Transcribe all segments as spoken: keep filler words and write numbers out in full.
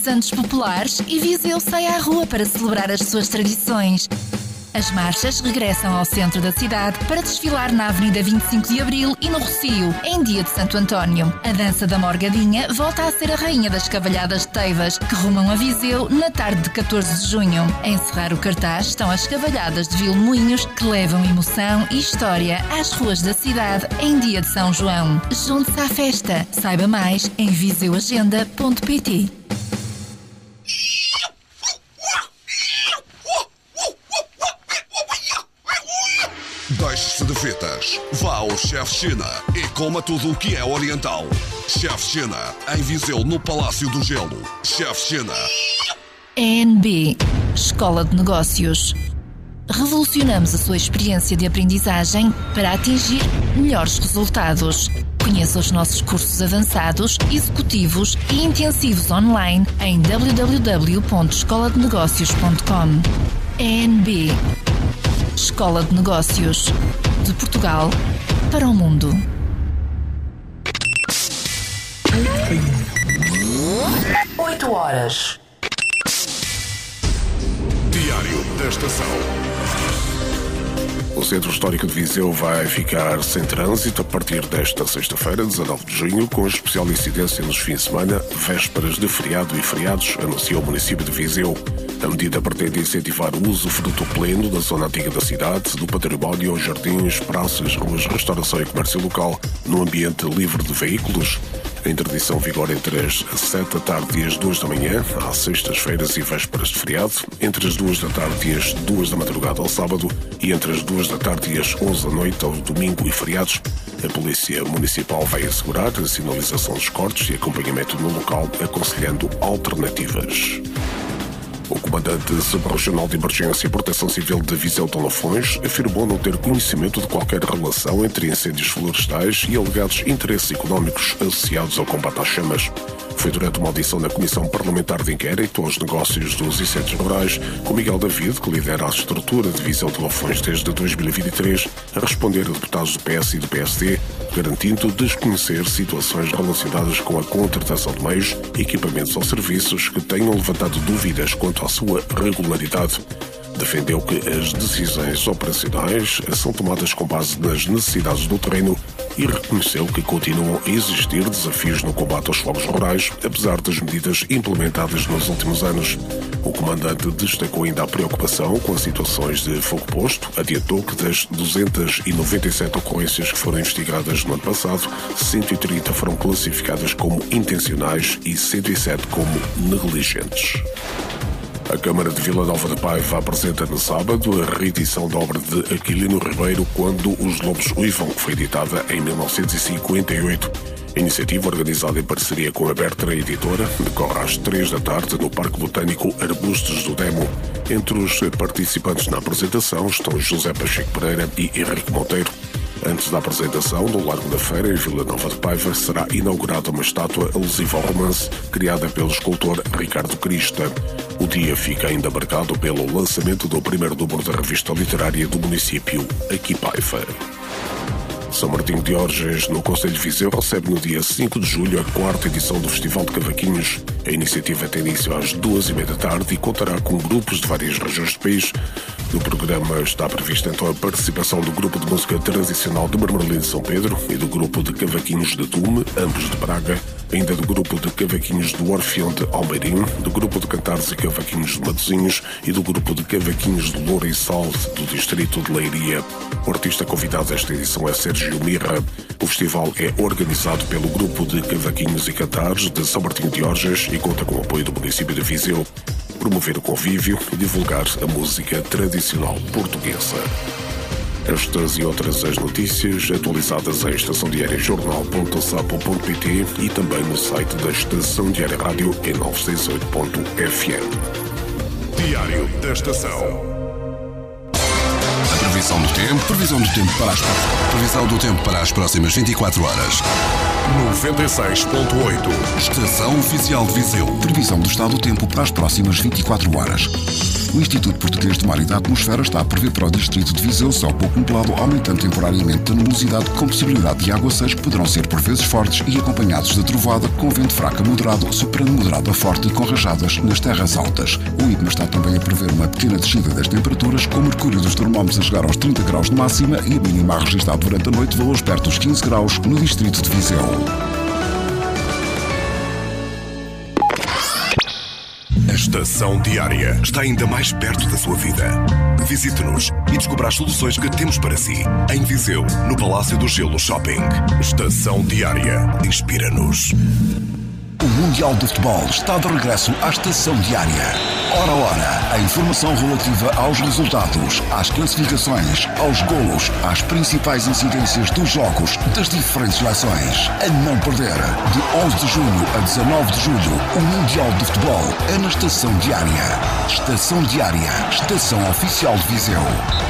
Santos populares e Viseu sai à rua para celebrar as suas tradições. As marchas regressam ao centro da cidade para desfilar na Avenida vinte e cinco de Abril e no Rossio, em dia de Santo António. A dança da Morgadinha volta a ser a rainha das cavalhadas de Teivas, que rumam a Viseu na tarde de catorze de junho. A encerrar o cartaz estão as cavalhadas de Vilmoinhos, que levam emoção e história às ruas da cidade em dia de São João. Junte-se à festa. Saiba mais em viseu agenda ponto pt. Deixe-se de fitas. Vá ao Chef China e coma tudo o que é oriental. Chef China, em Viseu, no Palácio do Gelo. Chef China. E N B Escola de Negócios. Revolucionamos a sua experiência de aprendizagem para atingir melhores resultados. Conheça os nossos cursos avançados, executivos e intensivos online em w w w ponto escola de negócios ponto com. E N B Escola de Negócios, de Portugal para o mundo. Oito horas. Diário da Estação. O Centro Histórico de Viseu vai ficar sem trânsito a partir desta sexta-feira, dezanove de junho, com especial incidência nos fins de semana, vésperas de feriado e feriados, anunciou o município de Viseu. A medida pretende incentivar o uso fruto pleno da zona antiga da cidade, do património, jardins, praças, ruas, restauração e comércio local, num ambiente livre de veículos. A interdição vigora entre as sete da tarde e as duas da manhã, às sextas-feiras e vésperas de feriado, entre as duas da tarde e as duas da madrugada ao sábado e entre as duas da tarde e as onze da noite ao domingo e feriados. A Polícia Municipal vai assegurar a sinalização dos cortes e acompanhamento no local, aconselhando alternativas. O comandante subregional de Emergência e Proteção Civil de Viseu de Lafões afirmou não ter conhecimento de qualquer relação entre incêndios florestais e alegados interesses económicos associados ao combate às chamas. Foi durante uma audição na Comissão Parlamentar de Inquérito aos Negócios dos Incêndios Rurais, com Miguel David, que lidera a estrutura de Viseu de Lafões desde dois mil e vinte e três, a responder a deputados do P S e do P S D, garantindo desconhecer situações relacionadas com a contratação de meios, equipamentos ou serviços que tenham levantado dúvidas quanto à sua regularidade. Defendeu que as decisões operacionais são tomadas com base nas necessidades do terreno e reconheceu que continuam a existir desafios no combate aos fogos rurais, apesar das medidas implementadas nos últimos anos. O comandante destacou ainda a preocupação com as situações de fogo posto, adiantou que das duzentas e noventa e sete ocorrências que foram investigadas no ano passado, cento e trinta foram classificadas como intencionais e cento e sete como negligentes. A Câmara de Vila Nova de Paiva apresenta no sábado a reedição da obra de Aquilino Ribeiro, Quando os Lobos Uivam, que foi editada em mil novecentos e cinquenta e oito. A iniciativa, organizada em parceria com a Bertra Editora, decorre às três da tarde no Parque Botânico Arbustos do Demo. Entre os participantes na apresentação estão José Pacheco Pereira e Henrique Monteiro. Antes da apresentação, no Largo da Feira, em Vila Nova de Paiva, será inaugurada uma estátua alusiva ao romance, criada pelo escultor Ricardo Crista. O dia fica ainda marcado pelo lançamento do primeiro número da revista literária do município, Aqui Paiva. São Martinho de Orges, no Concelho de Viseu, recebe no dia cinco de julho a quarta edição do Festival de Cavaquinhos. A iniciativa tem início às duas e meia da tarde e contará com grupos de várias regiões do país. No programa está prevista então a participação do grupo de música tradicional de Marmelim de São Pedro e do grupo de cavaquinhos de Tume, ambos de Braga, ainda do grupo de cavaquinhos do Orfeão de Almeirim, do grupo de cantares e cavaquinhos de Matosinhos e do grupo de cavaquinhos de Loura e Sal, do distrito de Leiria. O artista convidado desta edição é Sérgio Mirra. O festival é organizado pelo grupo de cavaquinhos e cantares de São Martinho de Orges e conta com o apoio do município de Viseu. Promover o convívio e divulgar a música tradicional portuguesa. Estas e outras as notícias atualizadas em estação diária jornal ponto sapo ponto pt e também no site da Estação Diária Rádio em novecentos e sessenta e oito ponto f m. Diário da Estação. Previsão do tempo, previsão do tempo para as previsão do tempo para as próximas vinte e quatro horas. noventa e seis ponto oito. Estação Oficial de Viseu. Previsão do estado do tempo para as próximas vinte e quatro horas. O Instituto Português de Mar e da Atmosfera está a prever para o distrito de Viseu céu pouco nublado, aumentando temporariamente a nebulosidade, com possibilidade de aguaceiros que poderão ser por vezes fortes e acompanhados de trovoada, com vento fraco a moderado, superando moderado a forte e com rajadas nas terras altas. O I P M A está também a prever uma pequena descida das temperaturas, com o mercúrio dos termómetros a chegar aos trinta graus de máxima e a mínima a registrar durante a noite valores perto dos quinze graus no distrito de Viseu. A Estação Diária está ainda mais perto da sua vida. Visite-nos e descubra as soluções que temos para si. Em Viseu, no Palácio do Gelo Shopping. Estação Diária. Inspira-nos. O Mundial de Futebol está de regresso à Estação Diária. Hora a hora, a informação relativa aos resultados, às classificações, aos golos, às principais incidências dos jogos das diferentes seleções. A não perder, de onze de junho a dezanove de julho, o Mundial de Futebol é na Estação Diária. Estação Diária, estação oficial de Viseu.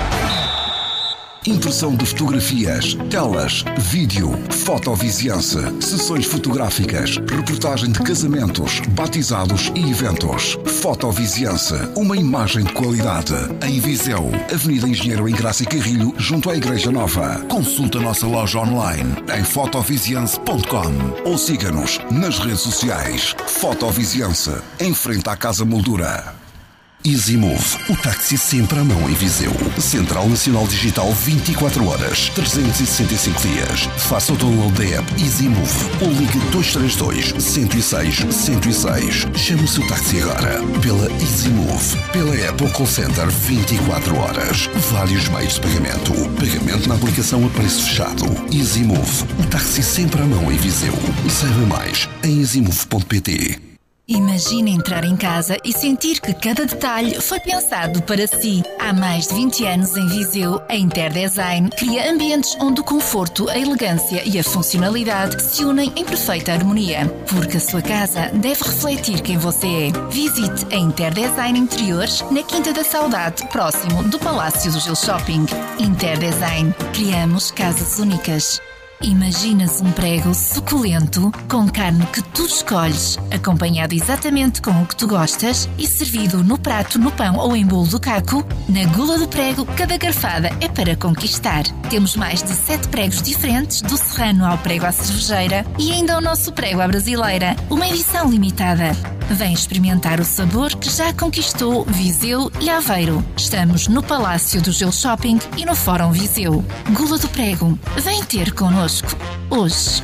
Impressão de fotografias, telas, vídeo, fotoviziança, sessões fotográficas, reportagem de casamentos, batizados e eventos. Fotoviziança, uma imagem de qualidade. Em Viseu, Avenida Engenheiro Engraça e Carrilho, junto à Igreja Nova. Consulta a nossa loja online em fotoviziança ponto com ou siga-nos nas redes sociais. Fotoviziança, em frente à Casa Moldura. EasyMove, o táxi sempre à mão em Viseu. Central Nacional Digital vinte e quatro horas, trezentos e sessenta e cinco dias. Faça o download da app EasyMove ou ligue dois três dois, um zero seis, um zero seis. Chame o seu táxi agora pela EasyMove, pela app ou call center vinte e quatro horas. Vários meios de pagamento. Pagamento na aplicação a preço fechado. EasyMove, o táxi sempre à mão em Viseu. Saiba mais em easymove ponto pt. Imagina entrar em casa e sentir que cada detalhe foi pensado para si. Há mais de vinte anos em Viseu, a Interdesign cria ambientes onde o conforto, a elegância e a funcionalidade se unem em perfeita harmonia. Porque a sua casa deve refletir quem você é. Visite a Interdesign Interiores na Quinta da Saudade, próximo do Palácio do Gelo Shopping. Interdesign. Criamos casas únicas. Imaginas um prego suculento, com carne que tu escolhes, acompanhado exatamente com o que tu gostas e servido no prato, no pão ou em bolo do caco? Na Gula do Prego, cada garfada é para conquistar. Temos mais de sete pregos diferentes, do serrano ao prego à cervejeira e ainda o nosso prego à brasileira, uma edição limitada. Vem experimentar o sabor que já conquistou Viseu e Aveiro. Estamos no Palácio do Gelo Shopping e no Fórum Viseu. Gula do Prego, vem ter connosco hoje.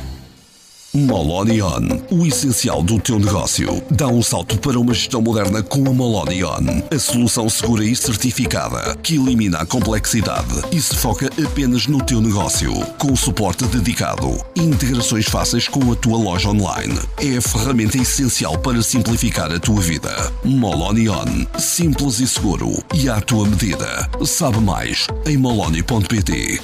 Molonion, o essencial do teu negócio. Dá um salto para uma gestão moderna com a Molonion, a solução segura e certificada que elimina a complexidade e se foca apenas no teu negócio, com suporte dedicado e integrações fáceis com a tua loja online. É a ferramenta essencial para simplificar a tua vida. Molonion, simples e seguro e à tua medida. Sabe mais em moloni ponto pt.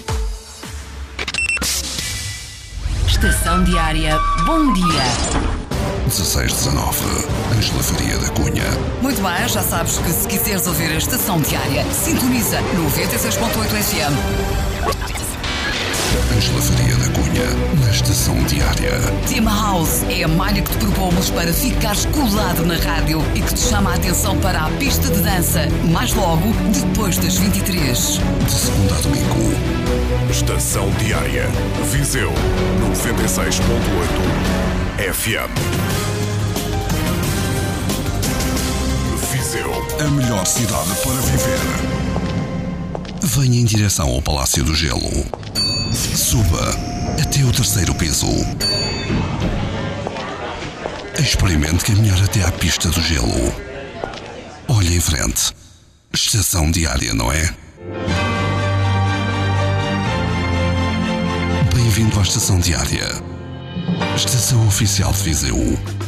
Estação Diária, bom dia. dezasseis dezanove, Ângela Faria da Cunha. Muito bem, já sabes que se quiseres ouvir a Estação Diária, sintoniza noventa e seis ponto oito F M. Ângela Faria da Cunha, na Estação Diária. Team House é a malha que te propomos para ficares colado na rádio e que te chama a atenção para a pista de dança, mais logo, depois das vinte e três. De segunda a domingo. Estação Diária. Viseu, noventa e seis ponto oito F M. Viseu, a melhor cidade para viver. Venha em direção ao Palácio do Gelo. Suba até o terceiro piso. Experimente caminhar até à pista do gelo. Olhe em frente. Estação Diária, não é? Bem-vindo à Estação Diária. Estação Oficial de Viseu.